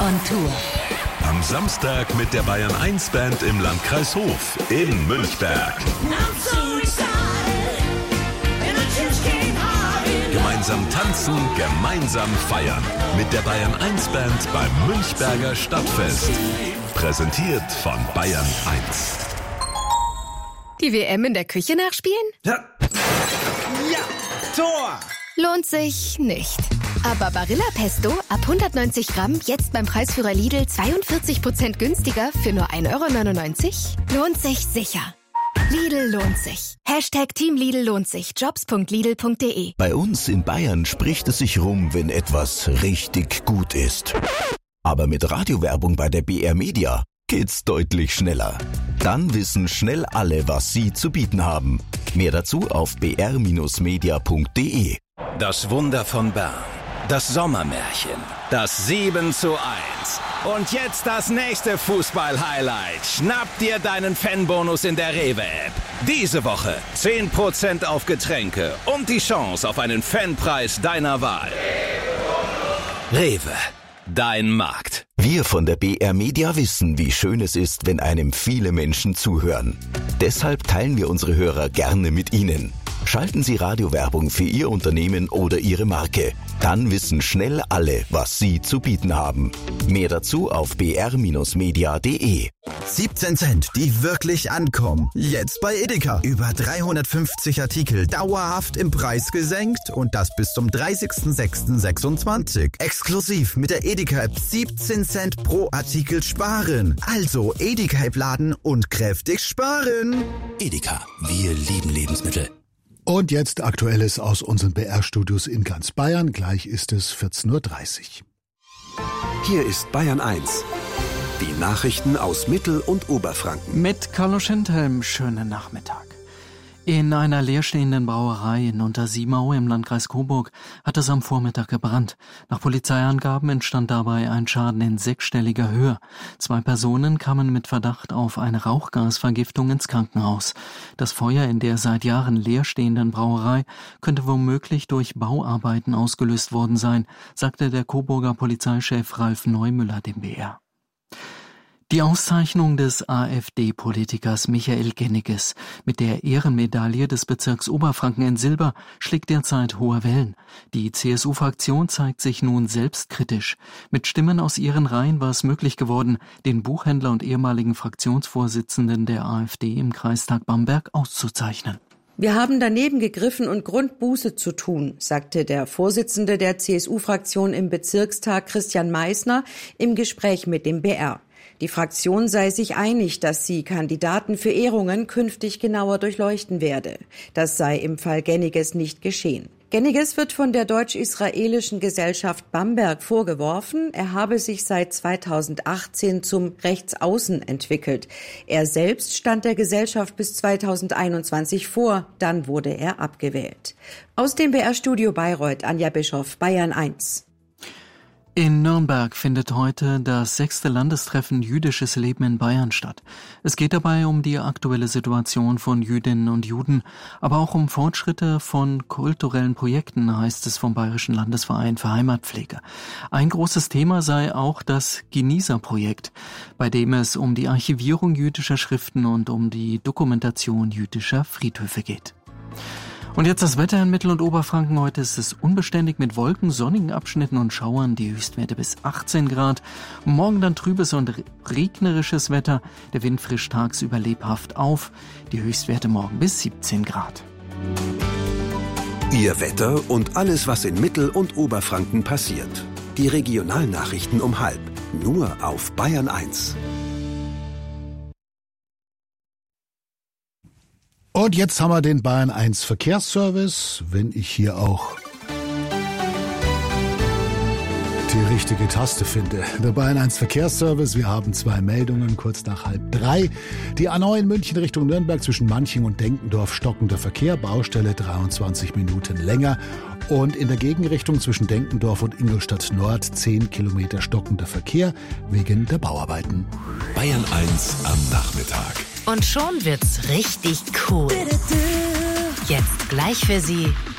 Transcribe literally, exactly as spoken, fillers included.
on Tour. Am Samstag mit der Bayern eins Band im Landkreis Hof in Münchberg. Gemeinsam tanzen, gemeinsam feiern. Mit der Bayern eins Band beim Münchberger Stadtfest. Präsentiert von Bayern eins. Die W M in der Küche nachspielen? Ja, ja. Tor! Lohnt sich nicht. Aber Barilla Pesto ab hundertneunzig Gramm jetzt beim Preisführer Lidl zweiundvierzig Prozent günstiger für nur ein Euro neunundneunzig? Lohnt sich sicher. Lidl lohnt sich. Hashtag Team Lidl lohnt sich. Jobs punkt lidl punkt de. Bei uns in Bayern spricht es sich rum, wenn etwas richtig gut ist. Aber mit Radiowerbung bei der B R Media geht's deutlich schneller. Dann wissen schnell alle, was sie zu bieten haben. Mehr dazu auf b r Bindestrich media punkt de. Das Wunder von Bern. Das Sommermärchen. Das sieben zu eins. Und jetzt das nächste Fußball-Highlight. Schnapp dir deinen Fanbonus in der Rewe-App. Diese Woche zehn Prozent auf Getränke und die Chance auf einen Fanpreis deiner Wahl. Rewe. Dein Markt. Wir von der B R Media wissen, wie schön es ist, wenn einem viele Menschen zuhören. Deshalb teilen wir unsere Hörer gerne mit Ihnen. Schalten Sie Radiowerbung für Ihr Unternehmen oder Ihre Marke. Dann wissen schnell alle, was Sie zu bieten haben. Mehr dazu auf b r Bindestrich media punkt de. siebzehn Cent, die wirklich ankommen. Jetzt bei Edeka. Über dreihundertfünfzig Artikel dauerhaft im Preis gesenkt und das bis zum dreißigsten sechsten sechsundzwanzig. Exklusiv mit der Edeka-App siebzehn Cent pro Artikel sparen. Also Edeka-App laden und kräftig sparen. Edeka, wir lieben Lebensmittel. Und jetzt Aktuelles aus unseren B R-Studios in ganz Bayern. Gleich ist es vierzehn Uhr dreißig. Hier ist Bayern eins. Die Nachrichten aus Mittel- und Oberfranken. Mit Carlo Schindhelm, schönen Nachmittag. In einer leerstehenden Brauerei in Untersiemau im Landkreis Coburg hat es am Vormittag gebrannt. Nach Polizeiangaben entstand dabei ein Schaden in sechsstelliger Höhe. Zwei Personen kamen mit Verdacht auf eine Rauchgasvergiftung ins Krankenhaus. Das Feuer in der seit Jahren leerstehenden Brauerei könnte womöglich durch Bauarbeiten ausgelöst worden sein, sagte der Coburger Polizeichef Ralf Neumüller dem B R. Die Auszeichnung des AfD-Politikers Michael Genniges mit der Ehrenmedaille des Bezirks Oberfranken in Silber schlägt derzeit hohe Wellen. Die C S U-Fraktion zeigt sich nun selbstkritisch. Mit Stimmen aus ihren Reihen war es möglich geworden, den Buchhändler und ehemaligen Fraktionsvorsitzenden der AfD im Kreistag Bamberg auszuzeichnen. Wir haben daneben gegriffen und Grund, Buße zu tun, sagte der Vorsitzende der C S U-Fraktion im Bezirkstag Christian Meissner im Gespräch mit dem B R. Die Fraktion sei sich einig, dass sie Kandidaten für Ehrungen künftig genauer durchleuchten werde. Das sei im Fall Genniges nicht geschehen. Genniges wird von der deutsch-israelischen Gesellschaft Bamberg vorgeworfen, er habe sich seit zweitausendachtzehn zum Rechtsaußen entwickelt. Er selbst stand der Gesellschaft bis zweitausendeinundzwanzig vor, dann wurde er abgewählt. Aus dem B R-Studio Bayreuth, Anja Bischoff, Bayern eins. In Nürnberg findet heute das sechste Landestreffen Jüdisches Leben in Bayern statt. Es geht dabei um die aktuelle Situation von Jüdinnen und Juden, aber auch um Fortschritte von kulturellen Projekten, heißt es vom Bayerischen Landesverein für Heimatpflege. Ein großes Thema sei auch das Genießer-Projekt, bei dem es um die Archivierung jüdischer Schriften und um die Dokumentation jüdischer Friedhöfe geht. Und jetzt das Wetter in Mittel- und Oberfranken. Heute ist es unbeständig mit Wolken, sonnigen Abschnitten und Schauern. Die Höchstwerte bis achtzehn Grad. Morgen dann trübes und regnerisches Wetter. Der Wind frischt tagsüber lebhaft auf. Die Höchstwerte morgen bis siebzehn Grad. Ihr Wetter und alles, was in Mittel- und Oberfranken passiert. Die Regionalnachrichten um halb. Nur auf Bayern eins. Und jetzt haben wir den Bayern eins Verkehrsservice. Wenn ich hier auch die richtige Taste finde. Der Bayern eins Verkehrsservice. Wir haben zwei Meldungen kurz nach halb drei. Die A neun München Richtung Nürnberg zwischen Manching und Denkendorf stockender Verkehr. Baustelle dreiundzwanzig Minuten länger. Und in der Gegenrichtung zwischen Denkendorf und Ingolstadt Nord zehn Kilometer stockender Verkehr wegen der Bauarbeiten. Bayern eins am Nachmittag. Und schon wird's richtig cool. Jetzt gleich für Sie